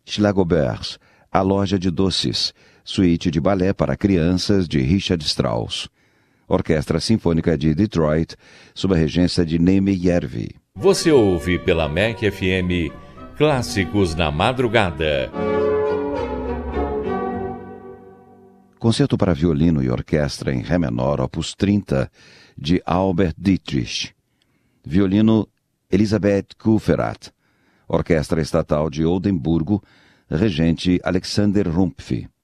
Schlagobers, A Loja de Doces, suíte de balé para crianças de Richard Strauss. Orquestra Sinfônica de Detroit, sob a regência de Neme Järvi. Você ouve pela MEC FM Clássicos na Madrugada. Concerto para violino e orquestra em Ré menor, opus 30, de Albert Dietrich. Violino, Elisabeth Kufferath. Orquestra Estatal de Oldemburgo, regente Alexander Rumpf.